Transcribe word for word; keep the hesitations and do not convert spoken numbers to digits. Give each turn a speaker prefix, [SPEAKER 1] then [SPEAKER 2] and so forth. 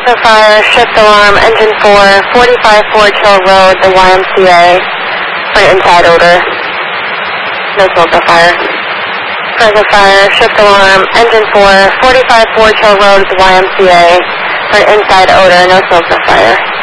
[SPEAKER 1] of fire, shift alarm, engine four, forty-five Forge Hill Road, the Y M C A, for an inside odor. No smoke or fire. Cause of fire, shift alarm, engine four, forty-five Forge Hill Road, the Y M C A, for an inside odor, no smoke or fire.